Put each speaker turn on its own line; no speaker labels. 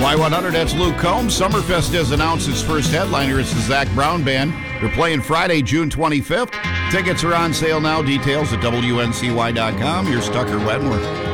Y100, that's Luke Combs. Summerfest has announced its first headliner. It's the Zac Brown Band. They're playing Friday, June 25th. Tickets are on sale now. Details at WNCY.com. Here's Tucker Wentworth.